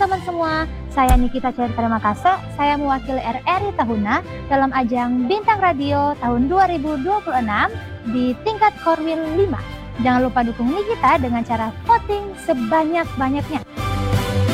teman-teman semua, saya Nikita Cerita Makasa. Saya mewakili RRI Tahuna dalam ajang Bintang Radio tahun 2026 di tingkat Korwil 5. Jangan lupa dukung Nikita dengan cara voting sebanyak-banyaknya.